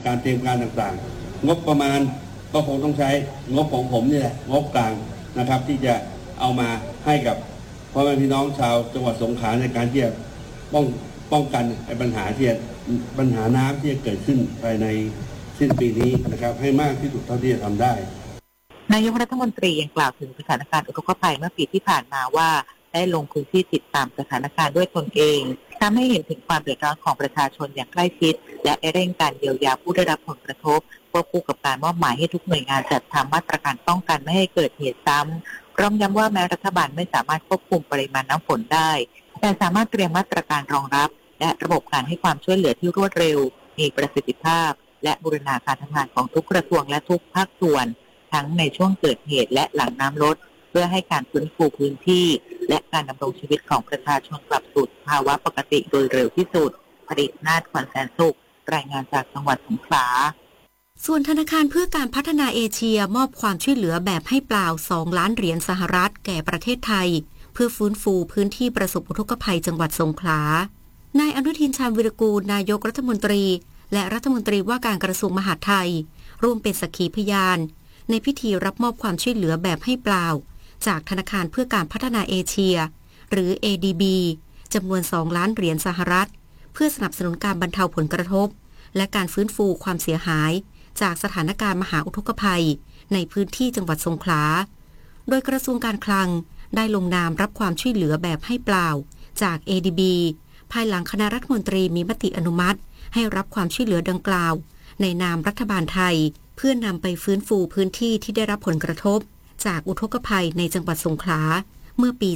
การเตรียมการต่างๆงบประมาณก็คงต้องใช้งบของผมนี่แหละงบกลางนะครับที่จะเอามาให้กับพ่อแม่พี่น้องชาวจังหวัดสงขลาในการที่จะป้องกันปัญหาน้ำที่จะเกิดขึ้นภายในสิ้นปีนี้นะครับให้มากที่สุดเท่าที่จะทำได้นายกรัฐมนตรียังกล่าวถึงสถานการณ์อุทกภัยเมื่อปีที่ผ่านมาว่าได้ลงพื้นที่ติดตามสถานการณ์ด้วยตนเองทำให้เห็นถึงความเดือดร้อนของประชาชนอย่างใกล้ชิดและเร่งการเยียวยาผู้ได้รับผลกระทบควบคู่กับการมอบหมายให้ทุกหน่วยงานจัดทำมาตรการป้องกันไม่ให้เกิดเหตุซ้ำพร้อมย้ำว่าแม้รัฐบาลไม่สามารถควบคุมปริมาณน้ำฝนได้แต่สามารถเตรียมมาตรการรองรับและระบบการให้ความช่วยเหลือที่รวดเร็วมีประสิทธิภาพและบูรณาการทำงานของทุกกระทรวงและทุกภาคส่วนทั้งในช่วงเกิดเหตุและหลังน้ำลดเพื่อให้การฟื้นฟูพื้นที่และการดำรงชีวิตของประชาชนกลับสู่ภาวะปกติโดยเร็วที่สุดผลิตนาฏขวัญแสนสุขรายงานจากจังหวัดสงขลาส่วนธนาคารเพื่อการพัฒนาเอเชียมอบความช่วยเหลือแบบให้เปล่า2 ล้านเหรียญสหรัฐแก่ประเทศไทยเพื่อฟื้นฟูพื้นที่ประสบอุทกภัยจังหวัดสงขลานายอนุทินชาญวิรากูลนายกรัฐมนตรีและรัฐมนตรีว่าการกระทรวงมหาดไทยร่วมเป็นสักขีพยานในพิธีรับมอบความช่วยเหลือแบบให้เปล่าจากธนาคารเพื่อการพัฒนาเอเชียหรือ ADB จำนวน2 ล้านเหรียญสหรัฐเพื่อสนับสนุนการบรรเทาผลกระทบและการฟื้นฟูความเสียหายจากสถานการณ์มหาอุทกภัยในพื้นที่จังหวัดสงขลาโดยกระทรวงการคลังได้ลงนามรับความช่วยเหลือแบบให้เปล่าจาก ADB ภายหลังคณะรัฐมนตรีมีมติอนุมัติให้รับความช่วยเหลือดังกล่าวในนามรัฐบาลไทยเพื่อนำไปฟื้นฟูพื้นที่ที่ได้รับผลกระทบจากอุทกภัยในจังหวัดสงขลาเมื่อปี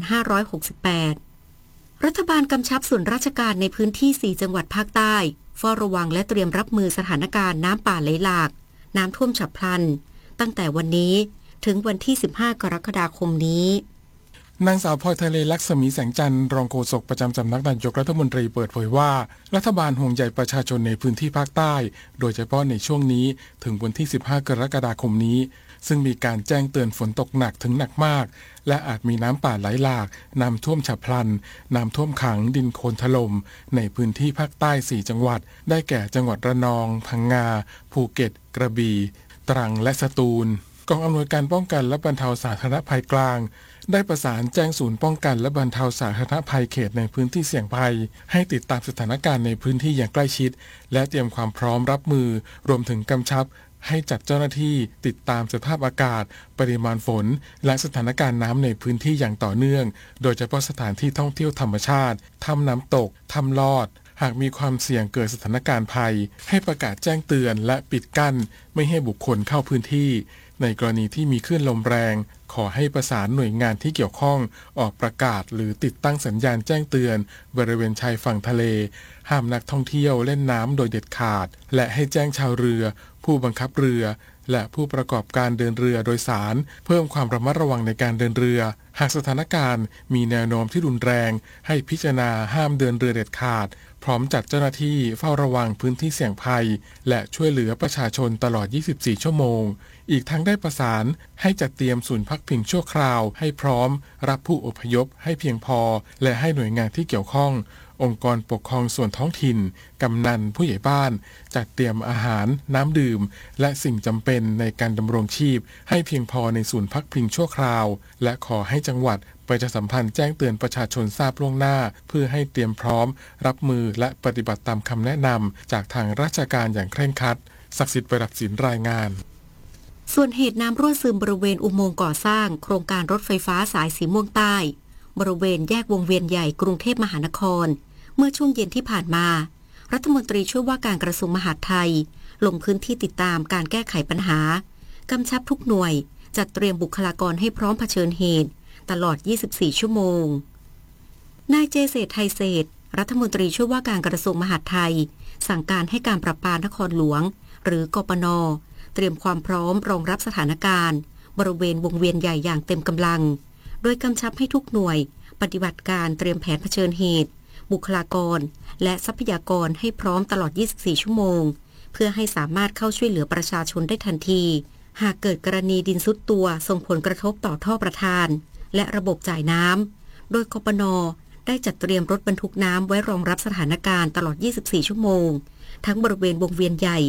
2568 รัฐบาลกำชับส่วนราชการในพื้นที่ 4 จังหวัดภาคใต้เฝ้าระวังและเตรียมรับมือสถานการณ์น้ำป่าไหลหลากน้ำท่วมฉับพลันตั้งแต่วันนี้ถึงวันที่ 15 กรกฎาคมนี้นางสาวพลอยทะเลลักษมีแสงจันทร์รองโฆษกประจำสำนักนายกรัฐมนตรีเปิดเผยว่ารัฐบาลห่วงใยประชาชนในพื้นที่ภาคใต้โดยเฉพาะในช่วงนี้ถึงวันที่ 15 กรกฎาคมนี้ซึ่งมีการแจ้งเตือนฝนตกหนักถึงหนักมากและอาจมีน้ำป่าไหลหลากน้ำท่วมฉับพลันน้ำท่วมขังดินโคลนถล่มในพื้นที่ภาคใต้ 4 จังหวัดได้แก่จังหวัดระนองพังงาภูเก็ตกระบี่ตรังและสตูลกองอำนวยการป้องกันและบรรเทาสาธารณภัยกลางได้ประสานแจ้งศูนย์ป้องกันและบรรเทาสาธารณภัยเขตในพื้นที่เสี่ยงภัยให้ติดตามสถานการณ์ในพื้นที่อย่างใกล้ชิดและเตรียมความพร้อมรับมือรวมถึงกำชับให้จัดเจ้าหน้าที่ติดตามสภาพอากาศปริมาณฝนและสถานการณ์น้ำในพื้นที่อย่างต่อเนื่องโดยเฉพาะสถานที่ท่องเที่ยวธรรมชาติถ้ำน้ำตกถ้ำลอดหากมีความเสี่ยงเกิดสถานการณ์ภัยให้ประกาศแจ้งเตือนและปิดกั้นไม่ให้บุคคลเข้าพื้นที่ในกรณีที่มีคลื่นลมแรงขอให้ประสานหน่วยงานที่เกี่ยวข้องออกประกาศหรือติดตั้งสัญญาณแจ้งเตือนบริเวณชายฝั่งทะเลห้ามนักท่องเที่ยวเล่นน้ำโดยเด็ดขาดและให้แจ้งชาวเรือผู้บังคับเรือและผู้ประกอบการเดินเรือโดยสารเพิ่มความระมัดระวังในการเดินเรือหากสถานการณ์มีแนวโน้มที่รุนแรงให้พิจารณาห้ามเดินเรือเด็ดขาดพร้อมจัดเจ้าหน้าที่เฝ้าระวังพื้นที่เสี่ยงภัยและช่วยเหลือประชาชนตลอด 24 ชั่วโมงอีกทั้งได้ประสานให้จัดเตรียมศูนย์พักพิงชั่วคราวให้พร้อมรับผู้อพยพให้เพียงพอและให้หน่วยงานที่เกี่ยวข้ององค์กรปกครองส่วนท้องถิ่นกำนันผู้ใหญ่บ้านจัดเตรียมอาหารน้ำดื่มและสิ่งจำเป็นในการดำรงชีพให้เพียงพอในศูนย์พักพิงชั่วคราวและขอให้จังหวัดประชาสัมพันธ์แจ้งเตือนประชาชนทราบล่วงหน้าเพื่อให้เตรียมพร้อมรับมือและปฏิบัติตามคำแนะนำจากทางราชการอย่างเคร่งครัดศักดิ์สิทธิ์ประดับศิลป์รายงานส่วนเหตุน้ำรั่วซึมบริเวณอุโมงค์ก่อสร้างโครงการรถไฟฟ้าสายสีม่วงใต้บริเวณแยกวงเวียนใหญ่กรุงเทพมหานครเมื่อช่วงเย็นที่ผ่านมารัฐมนตรีช่วยว่าการกระทรวงมหาดไทยลงพื้นที่ติดตามการแก้ไขปัญหากำชับทุกหน่วยจัดเตรียมบุคลากรให้พร้อมเผชิญเหตุตลอด 24 ชั่วโมงนายเจเศรษฐ์ไทยเศรษฐ์รัฐมนตรีช่วยว่าการกระทรวงมหาดไทยสั่งการให้การประปานครหลวงหรือกปน.เตรียมความพร้อมรองรับสถานการณ์บริเวณวงเวียนใหญ่อย่างเต็มกำลังโดยกำชับให้ทุกหน่วยปฏิบัติการเตรียมแผนเผชิญเหตุบุคลากรและทรัพยากรให้พร้อมตลอด 24 ชั่วโมงเพื่อให้สามารถเข้าช่วยเหลือประชาชนได้ทันทีหากเกิดกรณีดินทรุดตัวส่งผลกระทบต่อท่อประทานและระบบจ่ายน้ำโดยกปน.ได้จัดเตรียมรถบรรทุกน้ำไว้รองรับสถานการณ์ตลอด 24 ชั่วโมงทั้งบริเวณวงเวียนใหญ่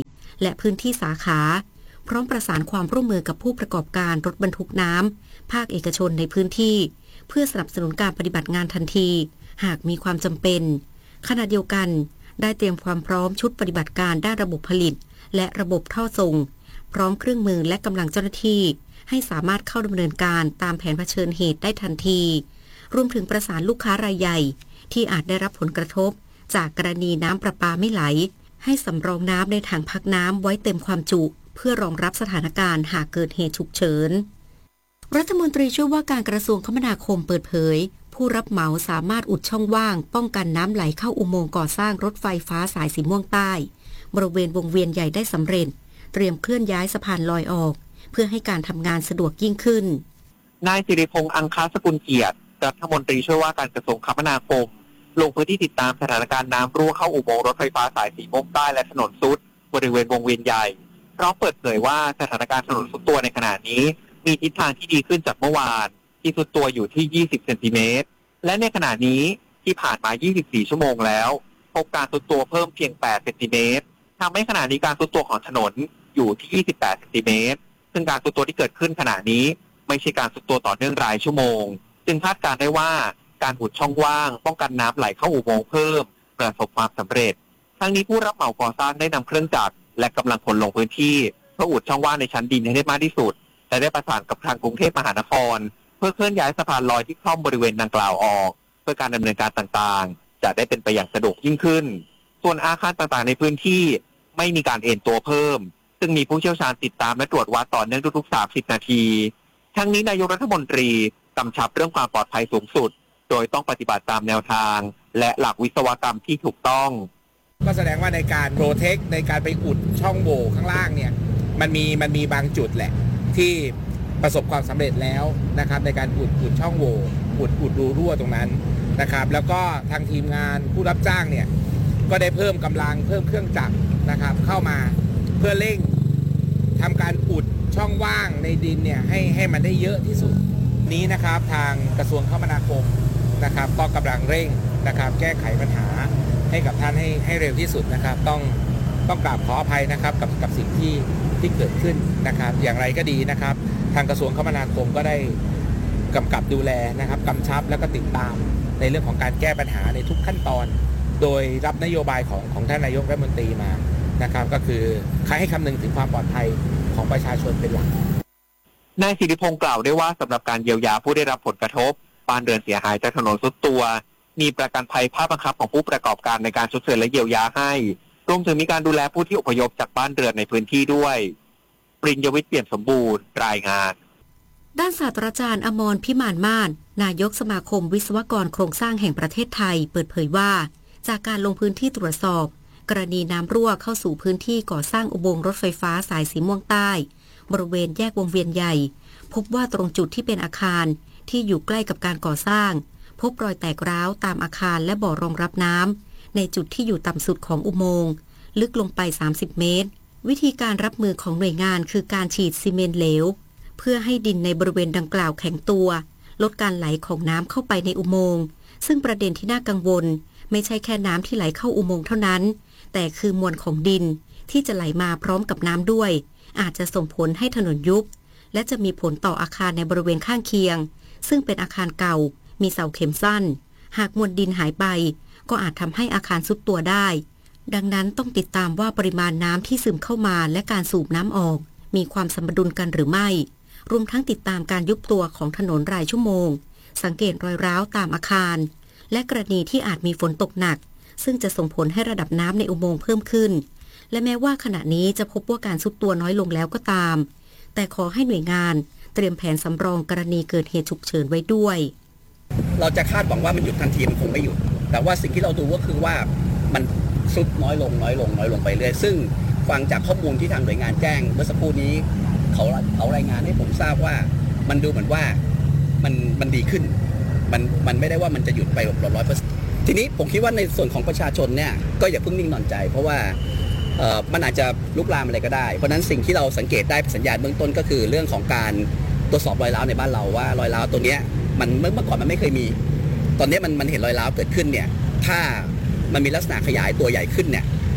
และพื้นที่สาขาพร้อมประสานความร่วมมือกับผู้ประกอบการรถบรรทุกน้ำภาคเอกชนในพื้นที่เพื่อสนับสนุนการปฏิบัติงานทันทีหากมีความจำเป็นขณะเดียวกันได้เตรียมความพร้อมชุดปฏิบัติการด้านระบบผลิตและระบบท่อส่งพร้อมเครื่องมือและกำลังเจ้าหน้าที่ให้สามารถเข้าดำเนินการตามแผนเผชิญเหตุได้ทันทีรวมถึงประสานลูกค้ารายใหญ่ที่อาจได้รับผลกระทบจากกรณีน้ำประปาไม่ไหลให้สำรองน้ำในถังพักน้ำไว้เต็มความจุเพื่อรองรับสถานการณ์หากเกิดเหตุฉุกเฉินรัฐมนตรีช่วยว่าการกระทรวงคมนาคมเปิดเผยผู้รับเหมาสามารถอุดช่องว่างป้องกันน้ำไหลเข้าอุโมงค์ก่อสร้างรถไฟฟ้าสายสีม่วงใต้บริเวณวงเวียนใหญ่ได้สำเร็จเตรียมเคลื่อนย้ายสะพานลอยออกเพื่อให้การทำงานสะดวกยิ่งขึ้นนายสิริพงษ์อังคาสกุลเกียรติรัฐมนตรีช่วยว่าการกระทรวงคมนาคมลงพื้นที่ติดตามสถานการณ์น้ำรั่วเข้าอุโมงค์รถไฟฟ้าสายสีม่วงใต้และถนนซุดบริเวณวงเวียนใหญ่พร้อมเปิดเผยว่าสถานการณ์ถนนซุดตัวในขณะนี้มีทิศทางที่ดีขึ้นจากเมื่อวานที่ซุดตัวอยู่ที่20เซนติเมตรและในขณะนี้ที่ผ่านมา24ชั่วโมงแล้วพบการซุดตัวเพิ่มเพียง8เซนติเมตรทำให้ขณะนี้การซุดตัวของถนนอยู่ที่28เซนติเมตรซึ่งการซุดตัวที่เกิดขึ้นขณะนี้ไม่ใช่การซุดตัวต่อเนื่องรายชั่วโมงจึงคาดการณ์ได้ว่าการอุดช่องว่างป้องกันน้ำไหลเข้าอุโมงค์เพิ่มประสบความสำเร็จทั้งนี้ผู้รับเหมาก่อสร้างได้นำเครื่องจักรและกำลังพลลงพื้นที่เพื่ออุดช่องว่างในชั้นดินให้ได้มากที่สุดและได้ประสานกับทางกรุงเทพมหานครเพื่อเคลื่อนย้ายสะพานลอยที่คล่อมบริเวณดังกล่าวออกเพื่อการดำเนินการต่างๆจะได้เป็นไปอย่างสะดวกยิ่งขึ้นส่วนอาคารต่างๆในพื้นที่ไม่มีการเอ็นตัวเพิ่มซึ่งมีผู้เชี่ยวชาญติดตามและตรวจวัดต่อเนื่องทุกๆ30นาทีทั้งนี้นายกรัฐมนตรีกำชับเรื่องความปลอดภัยสูงสุดโดยต้องปฏิบัติตามแนวทางและหลักวิศวกรรมที่ถูกต้องก็แสดงว่าในการโปรเทคในการไปอุดช่องโหว่ข้างล่างเนี่ยมันมีบางจุดแหละที่ประสบความสำเร็จแล้วนะครับในการอุดช่องโหว่อุดรูรั่วตรงนั้นนะครับแล้วก็ทางทีมงานผู้รับจ้างเนี่ยก็ได้เพิ่มกำลังเพิ่มเครื่องจักรนะครับเข้ามาเพื่อเร่งทำการอุดช่องว่างในดินเนี่ยให้มันได้เยอะที่สุดนี้นะครับทางกระทรวงคมนาคมนะครับก็กำลังเร่งนะครับแก้ไขปัญหาให้กับท่านให้เร็วที่สุดนะครับต้องกราบขออภัยนะครับกับสิ่งที่เกิดขึ้นนะครับอย่างไรก็ดีนะครับทางกระทรวงคมนาคมก็ได้กำกับดูแลนะครับกำชับแล้วก็ติดตามในเรื่องของการแก้ปัญหาในทุกขั้นตอนโดยรับนโยบายของท่านนายกรัฐมนตรีมานะครับก็คือให้คำนึงถึงความปลอดภัยของประชาชนเป็นหลักนายสิริพงษ์กล่าวด้วยว่าสำหรับการเยียวยาผู้ได้รับผลกระทบบ้านเรือนเสียหายจากถนนทรุดตัวมีประกันภัยภาคบังคับของผู้ประกอบการในการชดเชยและเยียวยาให้รวมถึงมีการดูแลผู้ที่อพยพจากบ้านเรือนในพื้นที่ด้วยปริญญวิทย์เปี่ยมสมบูรณ์รายงานด้านศาสตราจารย์อมรพิมานมาศนายกสมาคมวิศวกรโครงสร้างแห่งประเทศไทยเปิดเผยว่าจากการลงพื้นที่ตรวจสอบกรณีน้ำรั่วเข้าสู่พื้นที่ก่อสร้างอุโมงค์รถไฟฟ้าสายสีม่วงใต้บริเวณแยกวงเวียนใหญ่พบว่าตรงจุดที่เป็นอาคารที่อยู่ใกล้กับการก่อสร้างพบรอยแตกร้าวตามอาคารและบ่อรองรับน้ำในจุดที่อยู่ต่ำสุดของอุโมงค์ลึกลงไป30เมตรวิธีการรับมือของหน่วยงานคือการฉีดซีเมนต์เหลวเพื่อให้ดินในบริเวณดังกล่าวแข็งตัวลดการไหลของน้ำเข้าไปในอุโมงค์ซึ่งประเด็นที่น่ากังวลไม่ใช่แค่น้ำที่ไหลเข้าอุโมงค์เท่านั้นแต่คือมวลของดินที่จะไหลมาพร้อมกับน้ำด้วยอาจจะส่งผลให้ถนนยุบและจะมีผลต่ออาคารในบริเวณข้างเคียงซึ่งเป็นอาคารเก่ามีเสาเข็มสั้นหากมวลดินหายไปก็อาจทำให้อาคารทรุดตัวได้ดังนั้นต้องติดตามว่าปริมาณน้ำที่ซึมเข้ามาและการสูบน้ำออกมีความสมดุลกันหรือไม่รวมทั้งติดตามการยุบตัวของถนนรายชั่วโมงสังเกตรอยร้าวตามอาคารและกรณีที่อาจมีฝนตกหนักซึ่งจะส่งผลให้ระดับน้ำในอุโมงค์เพิ่มขึ้นและแม้ว่าขณะนี้จะพบว่าการทรุดตัวน้อยลงแล้วก็ตามแต่ขอให้หน่วยงานเตรียมแผนสำรองกรณีเกิดเหตุฉุกเฉินไว้ด้วยเราจะคาดหวังว่ามันหยุดทันทีมันคงไม่หยุดแต่ว่าสิ่งที่เราดูก็คือว่ามันทรุดน้อยลงไปเรื่อยซึ่งฟังจากข้อมูลที่ทางหน่วยงานแจ้งเมื่อสักครู่นี้เขารายงานให้ผมทราบว่ามันดูเหมือนว่ามันดีขึ้นมันไม่ได้ว่ามันจะหยุดไปแบบ100%ทีนี้ผมคิดว่าในส่วนของประชาชนเนี่ยก็อย่าเพิ่งนิ่งนอนใจเพราะว่ามันอาจจะลุกลามอะไรก็ได้เพราะนั้นสิ่งที่เราสังเกตได้สัญญาณเบื้องต้นก็คือเรื่องของการตรวจสอบรอยร้าวในบ้านเราว่ารอยร้าวตัวเนี้ยมันเมื่อก่อนมันไม่เคยมีตอนนี้มันเห็นรอยร้าวเกิดขึ้นเนี่ยถ้ามันมีลักษณะขยายตัวใหญ่ขึ้นเนี่ย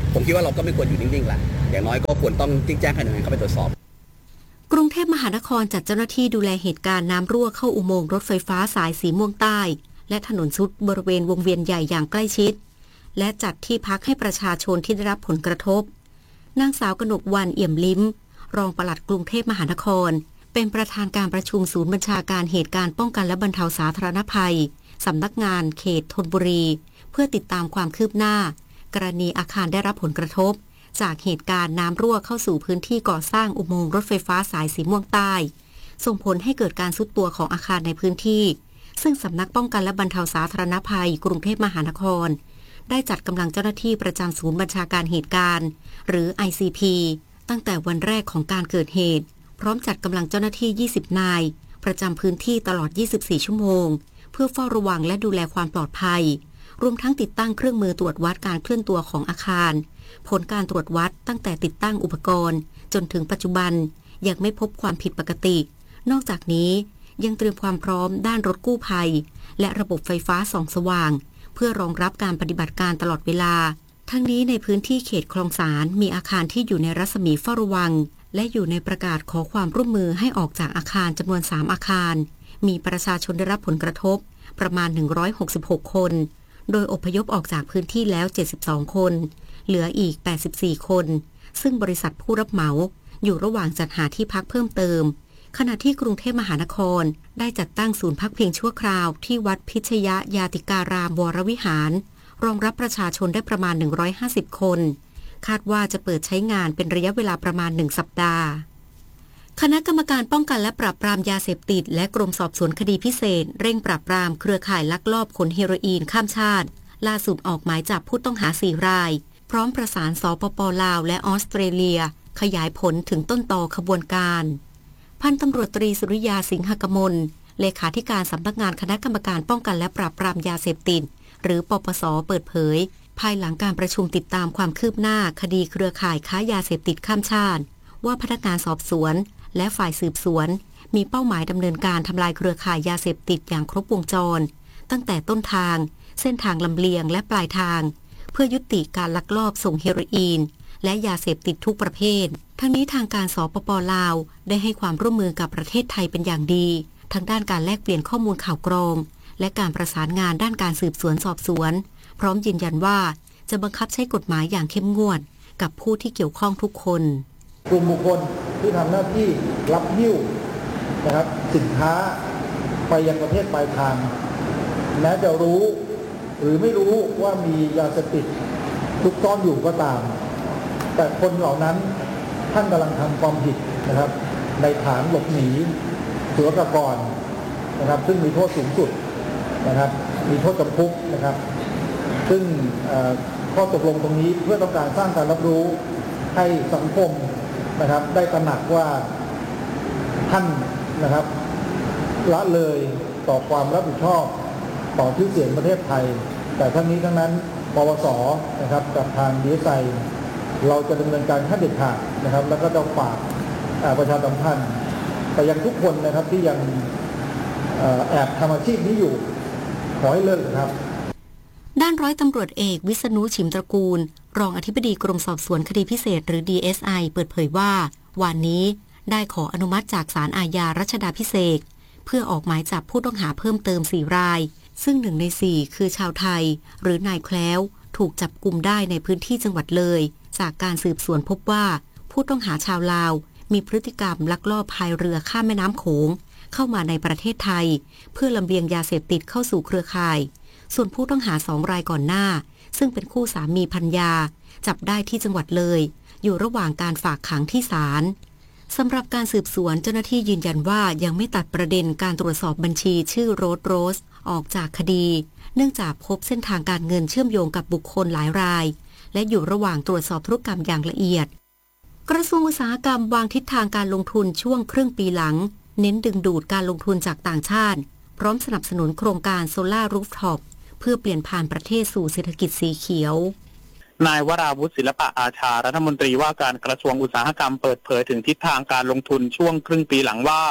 ผมคิดว่าเราก็ไม่ควรอยู่นิ่งๆละอย่างน้อยก็ควรต้องแจ้งให้หน่วยงานเข้าไปตรวจสอบกรุงเทพมหานครจัดเจ้าหน้าที่ดูแลเหตุการณ์น้ำรั่วเข้าอุโมงค์รถไฟฟ้าสายสีม่วงใต้และถนนสุดบริเวณวงเวียนใหญ่อย่างใกล้ชิดและจัดที่พักให้ประชาชนที่ได้รับผลกระทบนางสาวกนกวรรณเอี่ยมลิ้มรองปลัดกรุงเทพมหานครเป็นประธานการประชุมศูนย์บัญชาการเหตุการณ์ป้องกันและบรรเทาสาธารณภัยสำนักงานเขตธนบุรีเพื่อติดตามความคืบหน้ากรณีอาคารได้รับผลกระทบจากเหตุการณ์น้ำรั่วเข้าสู่พื้นที่ก่อสร้างอุโมงค์รถไฟฟ้าสายสีม่วงใต้ส่งผลให้เกิดการทรุดตัวของอาคารในพื้นที่ซึ่งสำนักป้องกันและบรรเทาสาธารณภัยกรุงเทพมหานครได้จัดกำลังเจ้าหน้าที่ประจำศูนย์บัญชาการเหตุการณ์หรือ ICP ตั้งแต่วันแรกของการเกิดเหตุพร้อมจัดกำลังเจ้าหน้าที่20นายประจำพื้นที่ตลอด24ชั่วโมงเพื่อเฝ้าระวังและดูแลความปลอดภัยรวมทั้งติดตั้งเครื่องมือตรวจวัดการเคลื่อนตัวของอาคารผลการตรวจวัดตั้งแต่ติดตั้งอุปกรณ์จนถึงปัจจุบันยังไม่พบความผิดปกตินอกจากนี้ยังเตรียมความพร้อมด้านรถกู้ภัยและระบบไฟฟ้าส่องสว่างเพื่อรองรับการปฏิบัติการตลอดเวลาทั้งนี้ในพื้นที่เขตคลองสารมีอาคารที่อยู่ในรัศมีเฝ้าระวังและอยู่ในประกาศขอความร่วมมือให้ออกจากอาคารจำนวน3อาคารมีประชาชนได้รับผลกระทบประมาณ166คนโดยอพยพออกจากพื้นที่แล้ว72คนเหลืออีก84คนซึ่งบริษัทผู้รับเหมาอยู่ระหว่างจัดหาที่พักเพิ่มเติมขณะที่กรุงเทพมหานครได้จัดตั้งศูนย์พักพิงชั่วคราวที่วัดพิชยยาติการามวรวิหารรองรับประชาชนได้ประมาณ150คนคาดว่าจะเปิดใช้งานเป็นระยะเวลาประมาณ1สัปดาห์คณะกรรมการป้องกันและปราบปรามยาเสพติดและกรมสอบสวนคดีพิเศษเร่งปราบปรามเครือข่ายลักลอบขนเฮโรอีนข้ามชาติล่าสุดออกหมายจับผู้ต้องหา4รายพร้อมประสานสปป.ลาวและออสเตรเลียขยายผลถึงต้นตอขบวนการพันตำรวจตรีสุริยาสิงหกมลเลขาธิการสำนักงานคณะกรรมการป้องกันและปราบปรามยาเสพติดหรือปปส.เปิดเผยภายหลังการประชุมติดตามความคืบหน้าคดีเครือข่ายค้ายาเสพติดข้ามชาติว่าพนักงานสอบสวนและฝ่ายสืบสวนมีเป้าหมายดำเนินการทำลายเครือข่ายยาเสพติดอย่างครบวงจรตั้งแต่ต้นทางเส้นทางลำเลียงและปลายทางเพื่อยุติการลักลอบส่งเฮโรอีนและยาเสพติดทุกประเภททั้งนี้ทางการสปป.ลาวได้ให้ความร่วมมือกับประเทศไทยเป็นอย่างดีทั้งด้านการแลกเปลี่ยนข้อมูลข่าวกรองและการประสานงานด้านการสืบสวนสอบสวนพร้อมยืนยันว่าจะบังคับใช้กฎหมายอย่างเข้มงวดกับผู้ที่เกี่ยวข้องทุกคนกลุ่มบุคคลที่ทำหน้าที่รับหิ้วนะครับสินค้าไปยังประเทศปลายทางแม้จะรู้หรือไม่รู้ว่ามียาเสพติดซุกซ่อนอยู่ก็ตามแต่คนเหล่านั้นท่านกำลังทำความผิดนะครับในฐานหลบหนีศุลกากรนะครับซึ่งมีโทษสูงสุดนะครับมีโทษจำคุกนะครับซึ่งข้อตกลงตรงนี้เพื่อต้องการสร้างการรับรู้ให้สังคมนะครับได้ตระหนักว่าท่านนะครับละเลยต่อความรับผิดชอบต่อชื่อเสียงประเทศไทยแต่ทั้งนี้ทั้งนั้นปวส.นะครับกับทางDSIเราจะดำเนินการขั้นเด็ดขาดนะครับแล้วก็ต้องฝากประชาสัมพันธ์แต่ยังทุกคนนะครับที่ยังแอบทำอาชีพนี้อยู่ขอให้เลิกครับด้านร้อยตำรวจเอกวิษณุฉิมตระกูลรองอธิบดีกรมสอบสวนคดีพิเศษหรือ DSI เปิดเผยว่าวันนี้ได้ขออนุมัติจากศาลอาญารัชดาภิเษกเพื่อออกหมายจับผู้ต้องหาเพิ่มเติม4รายซึ่ง1ใน4คือชาวไทยหรือนายแคล้วถูกจับกุมได้ในพื้นที่จังหวัดเลยจากการสืบสวนพบว่าผู้ต้องหาชาวลาวมีพฤติกรรมลักลอบพายเรือข้ามแม่น้ำโขงเข้ามาในประเทศไทยเพื่อลำเลียงยาเสพติดเข้าสู่เครือข่ายส่วนผู้ต้องหา2รายก่อนหน้าซึ่งเป็นคู่สามีภรรยาจับได้ที่จังหวัดเลยอยู่ระหว่างการฝากขังที่ศาลสำหรับการสืบสวนเจ้าหน้าที่ยืนยันว่ายังไม่ตัดประเด็นการตรวจสอบบัญชีชื่อโรสออกจากคดีเนื่องจากพบเส้นทางการเงินเชื่อมโยงกับบุคคลหลายรายและอยู่ระหว่างตรวจสอบธุรกรรมอย่างละเอียดกระทรวงอุตสาหกรรมวางทิศทางการลงทุนช่วงครึ่งปีหลังเน้นดึงดูดการลงทุนจากต่างชาติพร้อมสนับสนุนโครงการโซล่ารูฟท็อปเพื่อเปลี่ยนผ่านประเทศสู่เศรษฐกิจสีเขียวนายวราวุฒิศิลปะอาชารัฐมนตรีว่าการกระทรวงอุตสาหกรรมเปิดเผยถึงทิศทางการลงทุนช่วงครึ่งปีหลังว่า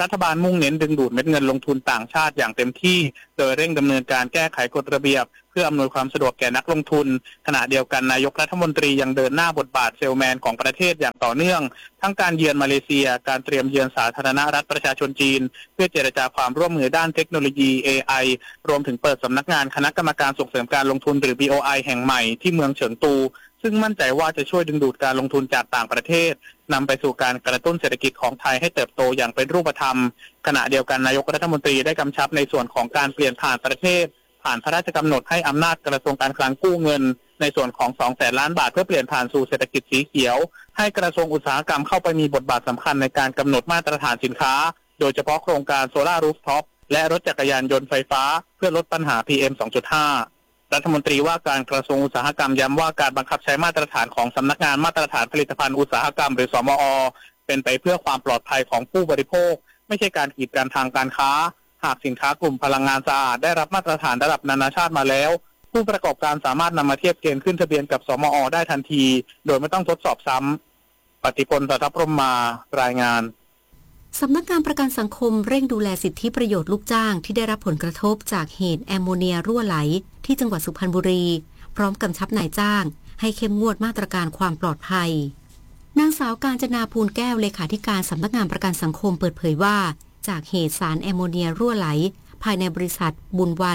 รัฐบาลมุ่งเน้นดึงดูดเม็ดเงินลงทุนต่างชาติอย่างเต็มที่โดยเร่งดำเนินการแก้ไขกฎระเบียบเพื่ออำนวยความสะดวกแก่นักลงทุนขณะเดียวกันนายกรัฐมนตรียังเดินหน้าบทบาทเซลแมนของประเทศอย่างต่อเนื่องทั้งการเยือนมาเลเซียการเตรียมเยือนสาธารณรัฐประชาชนจีนเพื่อเจรจาความร่วมมือด้านเทคโนโลยี AI รวมถึงเปิดสำนักงานคณะกรรมการส่งเสริมการลงทุนหรือ BOI แห่งใหม่ที่เมืองเฉิงตูซึ่งมั่นใจว่าจะช่วยดึงดูดการลงทุนจากต่างประเทศนำไปสู่การกระตุ้นเศรษฐกิจของไทยให้เติบโตอย่างเป็นรูปธรรมขณะเดียวกันนายกรัฐมนตรีได้กำชับในส่วนของการเปลี่ยนผ่านประเทศผ่านพระราชกำหนดให้อำนาจกระทรวงการคลังกู้เงินในส่วนของ 200,000 ล้านบาทเพื่อเปลี่ยนผ่านสู่เศรษฐกิจสีเขียวให้กระทรวงอุตสาหกรรมเข้าไปมีบทบาทสำคัญในการกำหนดมาตรฐานสินค้าโดยเฉพาะโครงการโซล่ารูฟท็อปและรถจักรยานยนต์ไฟฟ้าเพื่อลดปัญหา PM 2.5 รัฐมนตรีว่าการกระทรวงอุตสาหกรรมย้ำว่าการบังคับใช้มาตรฐานของสำนักงานมาตรฐานผลิตภัณฑ์อุตสาหกรรมหรือสมอ.เป็นไปเพื่อความปลอดภัยของผู้บริโภคไม่ใช่การกีดกันทางการค้าหากสินค้ากลุ่มพลังงานสะอาดได้รับมาตรฐานระดับนานาชาติมาแล้วผู้ประกอบการสามารถนำมาเทียบเกณฑ์ขึ้นทะเบียนกับสมอ.ได้ทันทีโดยไม่ต้องทดสอบซ้ำปฏิพล สัทธพรหมารายงานสำนักงานประกันสังคมเร่งดูแลสิทธิประโยชน์ลูกจ้างที่ได้รับผลกระทบจากเหตุแอมโมเนียรั่วไหลที่จังหวัดสุพรรณบุรีพร้อมกำชับนายจ้างให้เข้มงวดมาตรการความปลอดภัยนางสาวกาญจนาภูลแก้วเลขาธิการสำนักงานประกันสังคมเปิดเผยว่าจากเหตุสารแอมโมเนียรั่วไหลภายในบริษัทบุญวัน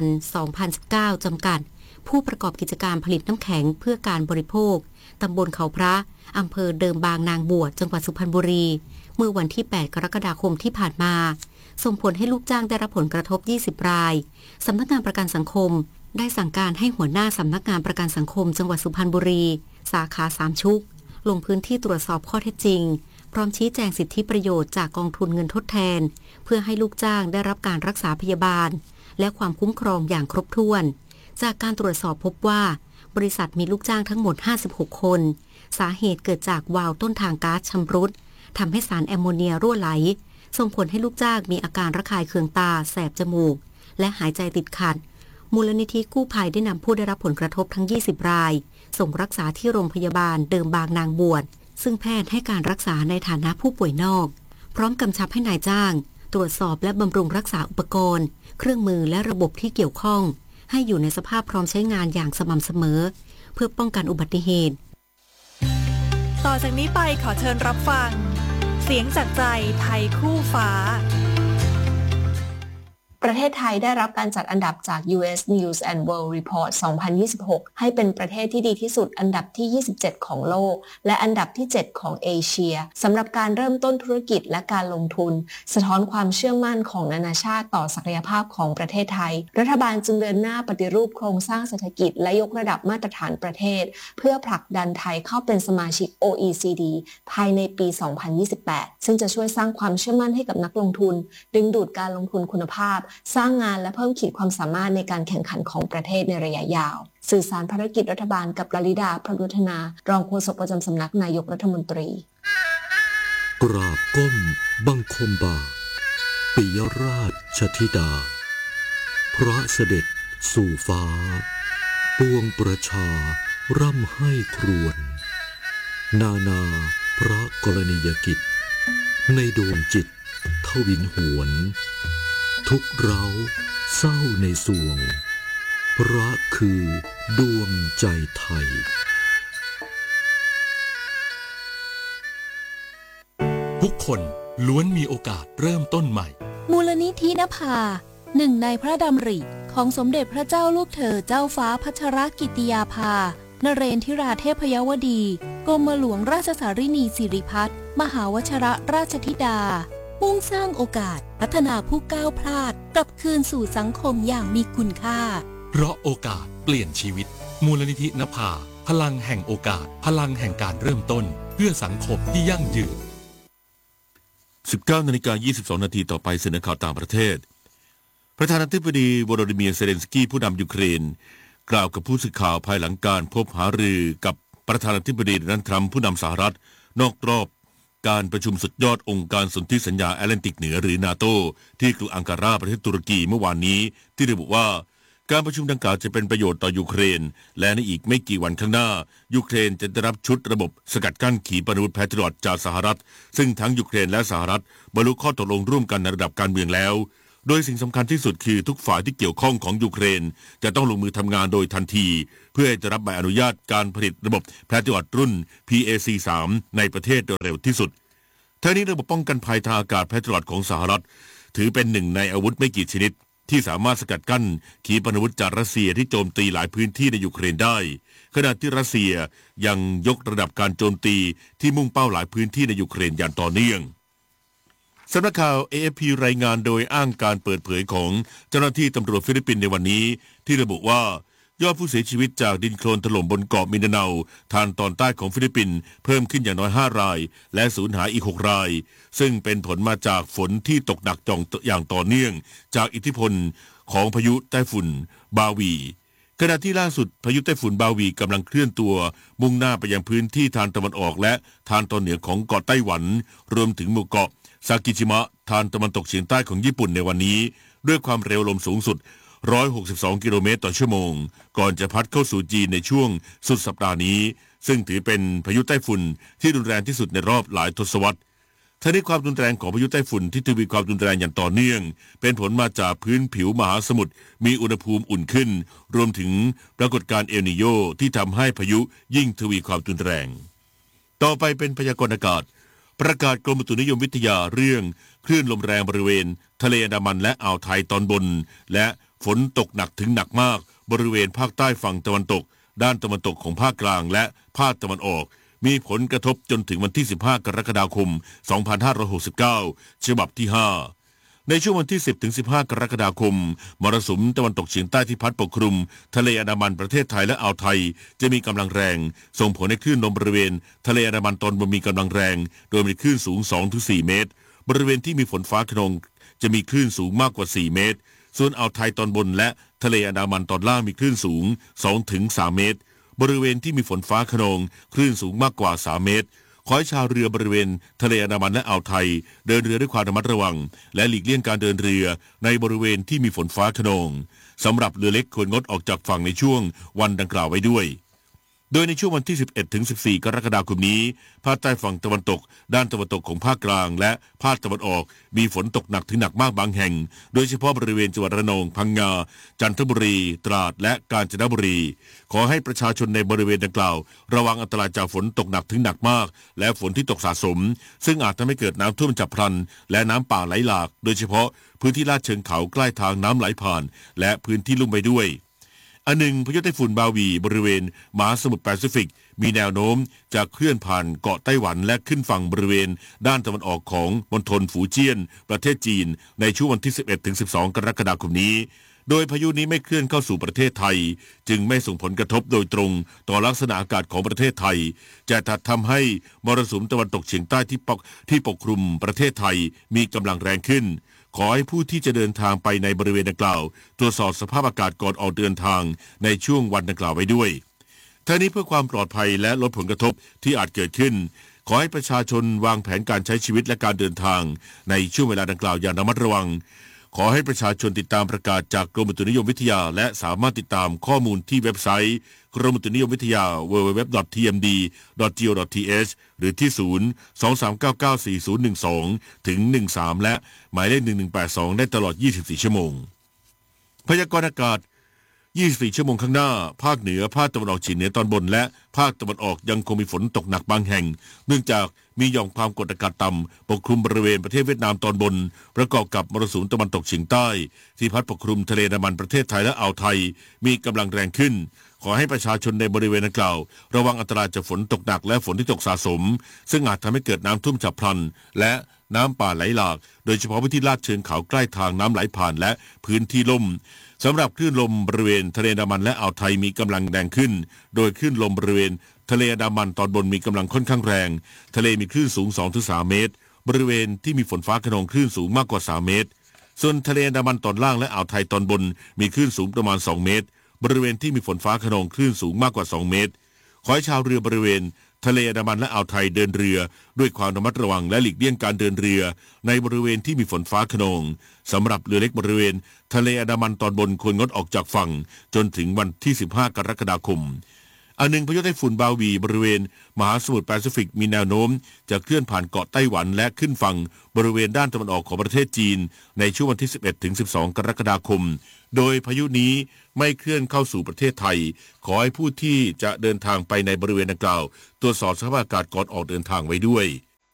2019 จำกัดผู้ประกอบกิจการผลิตน้ำแข็งเพื่อการบริโภคตำบลเขาพระอำเภอเดิมบางนางบวชจังหวัดสุพรรณบุรีเมื่อวันที่ 8 กรกฎาคมที่ผ่านมาส่งผลให้ลูกจ้างได้รับผลกระทบ 20 รายสำนักงานประกันสังคมได้สั่งการให้หัวหน้าสำนักงานประกันสังคมจังหวัดสุพรรณบุรีสาขาสามชุกลงพื้นที่ตรวจสอบข้อเท็จจริงพร้อมชี้แจงสิทธิประโยชน์จากกองทุนเงินทดแทนเพื่อให้ลูกจ้างได้รับการรักษาพยาบาลและความคุ้มครองอย่างครบถ้วนจากการตรวจสอบพบว่าบริษัทมีลูกจ้างทั้งหมด56คนสาเหตุเกิดจากวาล์วต้นทางก๊าซชำรุดทำให้สารแอมโมเนียรั่วไหลส่งผลให้ลูกจ้างมีอาการระคายเคืองตาแสบจมูกและหายใจติดขัดมูลนิธิกู้ภัยได้นำผู้ได้รับผลกระทบทั้ง20รายส่งรักษาที่โรงพยาบาลเดิมบางนางบวชซึ่งแพทย์ให้การรักษาในฐานะผู้ป่วยนอกพร้อมกำชับให้นายจ้างตรวจสอบและบำรุงรักษาอุปกรณ์เครื่องมือและระบบที่เกี่ยวข้องให้อยู่ในสภาพพร้อมใช้งานอย่างสม่ำเสมอเพื่อป้องกันอุบัติเหตุต่อจากนี้ไปขอเชิญรับฟังเสียงจากใจไทยคู่ฟ้าประเทศไทยได้รับการจัดอันดับจาก US News and World Report 2026 ให้เป็นประเทศที่ดีที่สุดอันดับที่27ของโลกและอันดับที่7ของเอเชียสำหรับการเริ่มต้นธุรกิจและการลงทุนสะท้อนความเชื่อมั่นของนานาชาติต่อศักยภาพของประเทศไทยรัฐบาลจึงเดินหน้าปฏิรูปโครงสร้างเศรษฐกิจและยกระดับมาตรฐานประเทศเพื่อผลักดันไทยเข้าเป็นสมาชิก OECD ภายในปี 2028 ซึ่งจะช่วยสร้างความเชื่อมั่นให้กับนักลงทุนดึงดูดการลงทุนคุณภาพสร้างงานและเพิ่มขีดความสามารถในการแข่งขันของประเทศในระยะยาวสื่อสารภารกิจรัฐบาลกับลลิดา พระยุทธนารองโฆษกประจำสำนักนายกรัฐมนตรีกราบก้มบังคมบาทปิยราชธิดาพระเสด็จสู่ฟ้าปวงประชาร่ำให้ครวญนานาพระกรณียกิจในดวงจิตทวินหวนทุกเราเศร้าในสวงพระคือดวงใจไทยทุกคนล้วนมีโอกาสเริ่มต้นใหม่มูลนิธินภาหนึ่งในพระดำริของสมเด็จพระเจ้าลูกเธอเจ้าฟ้าพัชรกิติยาภานเรนทิราเทพยวดีกรมหลวงราชสารินีสิริพัฒน์มหาวชรราชธิดามุ่งสร้างโอกาสพัฒนาผู้ก้าวพลาดกลับคืนสู่สังคมอย่างมีคุณค่าเพราะโอกาสเปลี่ยนชีวิตมูลนิธินภาพลังแห่งโอกาสพลังแห่งการเริ่มต้นเพื่อสังคมที่ยั่งยืน 19:22 นาทีต่อไปเสนอข่าวต่างประเทศประธานาธิบดีโวโลดิเมียร์เซเลนสกี้ผู้นำยูเครนกล่าวกับผู้สื่อข่าวภายหลังการพบหารือกับประธานาธิบดีโดนัลด์ทรัมป์ผู้นำสหรัฐนอกรอบการประชุมสุดยอดองค์การสนธิสัญญาแอตแลนติกเหนือหรือนาโตที่กรุงอังการาประเทศตุรกีเมื่อวานนี้ที่ระบุว่าการประชุมดังกล่าวจะเป็นประโยชน์ต่อยูเครนและในอีกไม่กี่วันข้างหน้ายูเครนจะได้รับชุดระบบสกัดกั้นขีปนาวุธแพทริอตจากสหรัฐซึ่งทั้งยูเครนและสหรัฐบรรลุข้อตกลงร่วมกันในระดับการเมืองแล้วโดยสิ่งสำคัญที่สุดคือทุกฝ่ายที่เกี่ยวข้องของยูเครนจะต้องลงมือทำงานโดยทันทีเพื่อจะรับใบอนุญาตการผลิตระบบแพทริอตรุ่น PAC-3 ในประเทศโดยเร็วที่สุดทั้งนี้ระบบป้องกันภัยทางอากาศแพทริอตของสหรัฐถือเป็นหนึ่งในอาวุธไม่กี่ชนิดที่สามารถสกัดกั้นขีปนาวุธจากรัสเซียที่โจมตีหลายพื้นที่ในยูเครนได้ขณะที่รัสเซียยังยกระดับการโจมตีที่มุ่งเป้าหลายพื้นที่ในยูเครนอย่างต่อเนื่องสำนักข่าว AFP รายงานโดยอ้างการเปิดเผยของเจ้าหน้าที่ตำรวจฟิลิปปินส์ในวันนี้ที่ระบุว่ายอดผู้เสียชีวิตจากดินโคลนถล่มบนเกาะมินดาเนาทางตอนใต้ของฟิลิปปินส์เพิ่มขึ้นอย่างน้อย5รายและสูญหายอีก6รายซึ่งเป็นผลมาจากฝนที่ตกหนักอย่างต่อเนื่องจากอิทธิพลของพายุไต้ฝุ่นบาวีขณะที่ล่าสุดพายุไต้ฝุ่นบาวีกำลังเคลื่อนตัวมุ่งหน้าไปยังพื้นที่ทางตะวันออกและทางตอนเหนือของเกาะไต้หวันรวมถึงหมู่เกาะซากิจิมะทางตะวันตกเฉียงใต้ของญี่ปุ่นในวันนี้ด้วยความเร็วลมสูงสุด162กิโลเมตรต่อชั่วโมงก่อนจะพัดเข้าสู่จีนในช่วงสุดสัปดาห์นี้ซึ่งถือเป็นพายุไต้ฝุ่นที่รุนแรงที่สุดในรอบหลายทศวรรษทั้งนี้ความรุนแรงของพายุไต้ฝุ่นที่ทวีความรุนแรงอย่างต่อเนื่องเป็นผลมาจากพื้นผิวมหาสมุทรมีอุณหภูมิอุ่นขึ้นรวมถึงปรากฏการณ์เอลนีโญที่ทำให้พายุยิ่งทวีความรุนแรงต่อไปเป็นพยากรณ์อากาศประกาศกรมอุตุนิยมวิทยาเรื่องคลื่นลมแรงบริเวณทะเลอันดามันและอ่าวไทยตอนบนและฝนตกหนักถึงหนักมากบริเวณภาคใต้ฝั่งตะวันตกด้านตะวันตกของภาคกลางและภาคตะวันออกมีผลกระทบจนถึงวันที่15กรกฎาคม2569ฉบับที่5ในช่วงวันที่10ถึง15กรกฎาคมมรสุมตะวันตกเฉียงใต้ที่พัดปกคลุมทะเลอันดามันประเทศไทยและอ่าวไทยจะมีกำลังแรงส่งผลให้คลื่นลมบริเวณทะเลอันดามันตอนบนมีกำลังแรงโดยมีคลื่นสูง 2-4 เมตรบริเวณที่มีฝนฟ้าคะนองจะมีคลื่นสูงมากกว่า4เมตรส่วนอ่าวไทยตอนบนและทะเลอันดามันตอนล่างมีคลื่นสูง 2-3 เมตรบริเวณที่มีฝนฟ้าคะนองคลื่นสูงมากกว่า3เมตรขอให้ชาวเรือบริเวณทะเลอันดามันและอ่าวไทยเดินเรือด้วยความระมัดระวังและหลีกเลี่ยงการเดินเรือในบริเวณที่มีฝนฟ้าคะนองสำหรับเรือเล็กควรงดออกจากฝั่งในช่วงวันดังกล่าวไว้ด้วยโดยในช่วงวันที่11ถึง14กรกฎาคมนี้ภาคใต้ฝั่งตะวันตกด้านตะวันตกของภาคกลางและภาคตะวันออกมีฝนตกหนักถึงหนักมากบางแห่งโดยเฉพาะบริเวณจังหวัดระนองพังงาจันทบุรีตราดและกาญจนบุรีขอให้ประชาชนในบริเวณดังกล่าวระวังอันตรายจากฝนตกหนักถึงหนักมากและฝนที่ตกสะสมซึ่งอาจทำให้เกิดน้ำท่วมฉับพลันและน้ำป่าไหลหลากโดยเฉพาะพื้นที่ลาดเชิงเขาใกล้ทางน้ำไหลผ่านและพื้นที่ลุ่มไปด้วยอันหนึ่งพายุไต้ฝุ่นบาวีบริเวณมหาสมุทรแปซิฟิกมีแนวโน้มจะเคลื่อนผ่านเกาะไต้หวันและขึ้นฝั่งบริเวณด้านตะวันออกของมณฑลฝูเจี้ยนประเทศจีนในช่วงวันที่11ถึง12กรกฎาคมนี้โดยพายุนี้ไม่เคลื่อนเข้าสู่ประเทศไทยจึงไม่ส่งผลกระทบโดยตรงต่อลักษณะอากาศของประเทศไทยจะทำให้มรสุมตะวันตกเฉียงใต้ที่ปกคลุมประเทศไทยมีกำลังแรงขึ้นขอให้ผู้ที่จะเดินทางไปในบริเวณดังกล่าวตรวจสอบสภาพอากาศก่อนออกเดินทางในช่วงวันดังกล่าวไว้ด้วยทั้งนี้เพื่อความปลอดภัยและลดผลกระทบที่อาจเกิดขึ้นขอให้ประชาชนวางแผนการใช้ชีวิตและการเดินทางในช่วงเวลาดังกล่าวอย่างระมัดระวังขอให้ประชาชนติดตามประกาศจากกรมอุตุนิยมวิทยาและสามารถติดตามข้อมูลที่เว็บไซต์กรมอุตุนิยมวิทยา www.tmd.go.th หรือที่023994012ถึง13และหมายเลข1182ได้ตลอด24ชั่วโมงพยากรณ์อากาศ24ชั่วโมงข้างหน้าภาคเหนือภาคตะวันออกเฉียงเหนือตอนบนและภาคตะวันออกยังคงมีฝนตกหนักบางแห่งเนื่องจากมีหย่อมความกดอากาศต่ำปกคลุมบริเวณประเทศเวียดนามตอนบนประกอบกับมรสุมตะวันตกเฉียงใต้ที่พัดปกคลุมทะเลอันดามันประเทศไทยและอ่าวไทยมีกำลังแรงขึ้นขอให้ประชาชนในบริเวณดังกล่าวระวังอันตรายจากฝนตกหนักและฝนที่ตกสะสมซึ่งอาจทำให้เกิดน้ำท่วมฉับพลันและน้ำป่าไหลหลากโดยเฉพาะพื้นที่ลาดเชิงเขาใกล้ทางน้ำไหลผ่านและพื้นที่ลุ่มสำหรับคลื่นลมบริเวณทะเลอันดามันและอ่าวไทยมีกำลังแรงขึ้นโดยคลื่นลมบริเวณทะเลอันดามันตอนบนมีกำลังค่อนข้างแรงทะเลมีคลื่นสูง 2-3 เมตรบริเวณที่มีฝนฟ้าคะนองคลื่นสูงมากกว่า3เมตรส่วนทะเลอันดามันตอนล่างและอ่าวไทยตอนบนมีคลื่นสูงประมาณ2เมตรบริเวณที่มีฝนฟ้าคะนองคลื่นสูงมากกว่า2เมตรขอให้ชาวเรือบริเวณทะเลอันดามันและอ่าวไทยเดินเรือด้วยความระมัดระวังและหลีกเลี่ยงการเดินเรือในบริเวณที่มีฝนฟ้าคะนองสำหรับเรือเล็กบริเวณทะเลอันดามันตอนบนควรงดออกจากฝั่งจนถึงวันที่15กรกฎาคมอันหนึ่งพายุไต้ฝุ่นบาวีบริเวณมหาสมุทรแปซิฟิกมีแนวโน้มจะเคลื่อนผ่านเกาะไต้หวันและขึ้นฝั่งบริเวณด้านตะวันออกของประเทศจีนในช่วงวันที่11ถึง12กรกฎาคมโดยพายุนี้ไม่เคลื่อนเข้าสู่ประเทศไทยขอให้ผู้ที่จะเดินทางไปในบริเวณดังกล่าวตรวจสอบสภาพอากาศก่อนออกเดินทางไว้ด้วย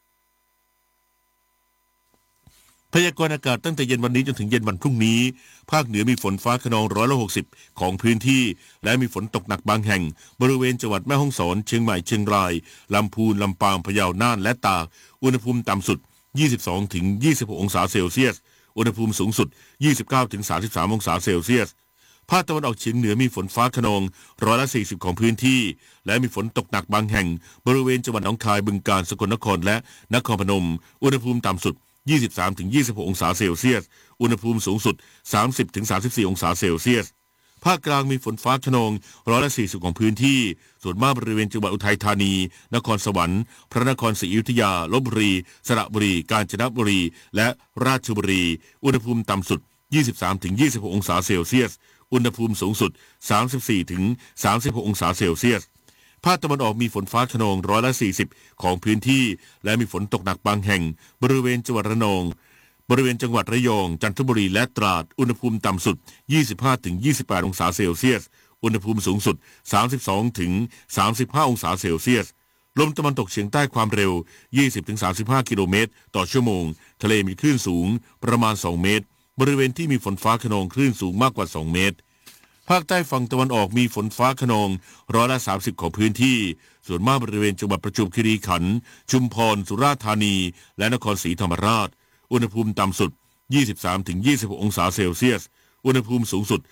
พยากรณ์อากาศตั้งแต่เย็นวันนี้จนถึงเย็นวันพรุ่งนี้ภาคเหนือมีฝนฟ้าคะนอง160ของพื้นที่และมีฝนตกหนักบางแห่งบริเวณจังหวัดแม่ฮ่องสอนเชียงใหม่เชียงรายลำพูนลำปางพะเยาน่านและตากอุณหภูมิต่ำสุด 22-26 องศาเซลเซียสอุณหภูมิสูงสุด 29-33 องศาเซลเซียสภาคตะวันออกเฉียงเหนือมีฝนฟ้าคะนอง140ของพื้นที่และมีฝนตกหนักบางแห่งบริเวณจังหวัดหนองคายบึงกาฬสกลนครและนครพนมอุณหภูมิต่ำสุด23-26 องศาเซลเซียสอุณหภูมิสูงสุด 30-34 องศาเซลเซียสภาคกลางมีฝนฟ้าคะนอง140ของพื้นที่ส่วนมากบริเวณจังหวัดอุทัยธานีนครสวรรค์พระนครศรีอยุธยาลพบุรีสระบุรีกาญจนบุรีและราชบุรีอุณหภูมิต่ำสุด 23-26 องศาเซลเซียสอุณหภูมิสูงสุด 34-36 องศาเซลเซียสภาคตะวันออกมีฝนฟ้าคะนอง140ของพื้นที่และมีฝนตกหนักบางแห่งบริเวณจังหวัดระนองบริเวณจังหวัดระยองจันทบุรีและตราดอุณหภูมิต่ำสุด 25-28 องศาเซลเซียสอุณหภูมิสูงสุด 32-35 องศาเซลเซียสลมตะวันตกเฉียงใต้ความเร็ว 20-35 กิโลเมตรต่อชั่วโมงทะเลมีคลื่นสูงประมาณ2เมตรบริเวณที่มีฝนฟ้าคะนองคลื่นสูงมากกว่า2เมตรภาคใต้ฝั่งตะวันออกมีฝนฟ้าคะนอง30%ของพื้นที่ส่วนมากบริเวณจังหวัดประจวบคีรีขันธ์ชุมพรสุราษฎร์ธานีและนครศรีธรรมราชอุณหภูมิต่ำสุด 23-26 องศาเซลเซียสอุณหภูมิสูงสุด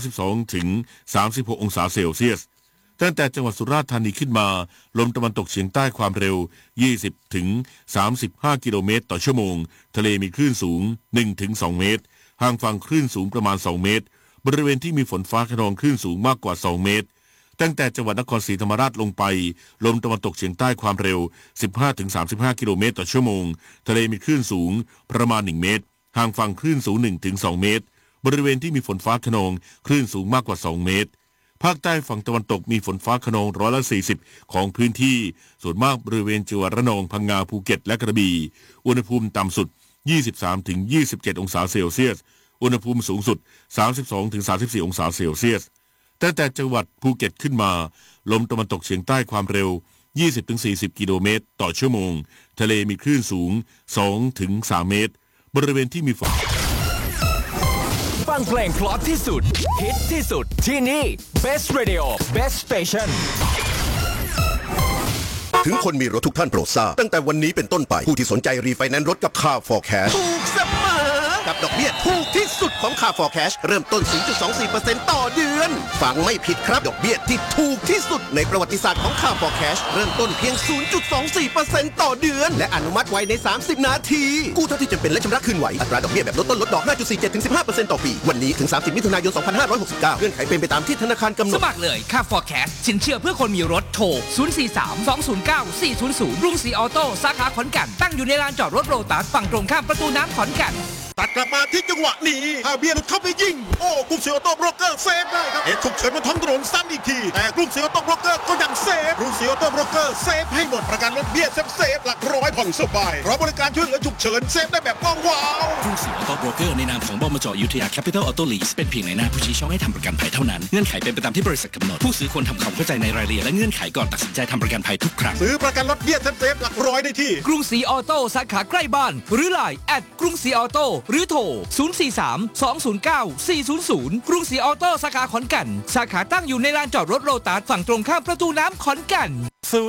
32-36 องศาเซลเซียสตั้งแต่จังหวัดสุราษฎร์ธานีขึ้นมาลมตะวันตกเฉียงใต้ความเร็ว 20-35 กิโลเมตรต่อชั่วโมงทะเลมีคลื่นสูง 1-2 เมตรห่างฝั่งคลื่นสูงประมาณ2เมตรบริเวณที่มีฝนฟ้าคะนองคลื่นสูงมากกว่า2เมตรตั้งแต่จังหวัดนครศรีธรรมราชลงไปลมตะวันตกเฉียงใต้ความเร็ว 15-35 กิโลเมตรต่อชั่วโมงทะเลมีคลื่นสูงประมาณ1เมตรห่างฝั่งคลื่นสูง 1-2 เมตรบริเวณที่มีฝนฟ้าคะนองคลื่นสูงมากกว่า2เมตรภาคใต้ฝั่งตะวันตกมีฝนฟ้าคะนอง140ของพื้นที่ส่วนมากบริเวณจังหวัดระนองพังงาภูเก็ตและกระบี่อุณหภูมิต่ำสุด 23-27 องศาเซลเซียสอุณหภูมิสูงสุด 32-34 องศาเซลเซียสตั้งแต่จังหวัดภูเก็ตขึ้นมาลมตะวันตกเฉียงใต้ความเร็ว 20-40 กิโลเมตรต่อชั่วโมงทะเลมีคลื่นสูง 2-3 เมตรบริเวณที่มีฝนฟังเพลงเพราะที่สุดฮิตที่สุดที่นี่ Best Radio Best Station ถึงคนมีรถทุกท่านโปรดทราบตั้งแต่วันนี้เป็นต้นไปผู้ที่สนใจรีไฟแนนซ์รถกับ Car for Cash ถูกเสมอกับดอกเบี้ยถูกที่สุดของ Car for Cash เริ่มต้น 0.24% ต่อเดือนฟังไม่ผิดครับดอกเบี้ยที่ถูกที่สุดในประวัติศาสตร์ของ Car for Cash เริ่มต้นเพียง 0.24% ต่อเดือนและอนุมัติไว้ใน30นาทีกู้เท่าที่จำเป็นและชำระคืนไหวอัตราดอกเบี้ยแบบลดต้นลดดอก 5.47-15% ต่อปีวันนี้ถึง30มิถุนายน2569เงื่อนไขเป็นไปตามที่ธนาคารกำหนดสมัครเลย Car for Cash สินเชื่อเพื่อคนมีรถโทร 043-209-400 กรุงศรีออโต้สาขาขอนแก่นตั้งอยู่ในลานจอดรถโรตัสฝั่งตรงข้ามประตูน้ำขอนแก่นตัดกลับมาที่จังหวะนี้ฮาเบียร์เข้าไปยิงโอ้กรุงศรีออโต้โบรกเกอร์เซฟได้ครับเหตุฉุกเฉินบนท้องถนนซ้ำอีกทีแต่กรุงศรีออโต้โบรกเกอร์ก็ยังเซฟกรุงศรีออโต้โบรกเกอร์เซฟให้หมดประกันรถเบี้ยเซฟหลักร้อยผ่อนสบายเพราะบริการช่วยเหลือฉุกเฉินเซฟได้แบบว้าวกรุงศรีออโต้โบรกเกอร์ในนามของบมจ.อยุธยาแคปิตอลออโต้ลีสเป็นเพียงในหน้าผู้ชี้ช่องให้ทำประกันภัยเท่านั้นเงื่อนไขเป็นไปตามที่บริษัทกำหนดผู้ซื้อควรทำความเข้าใจในรายละเอียดและเงื่อนไขก่อนตัดสินใจทำประกันภัยทุกครั้งซื้อประกันรถเบี้ยเซฟหลักร้อยได้ที่กรุงศรีออโต้สาขาใกล้บ้านหรือ LINE กรุงศรีออโต้หรือโทร 043-209-400 กรุงศรีออโต้สาขาขอนแก่นสาขาตั้งอยู่ในลานจอดรถโลตัสฝั่งตรงข้ามประตูน้ำขอนแก่น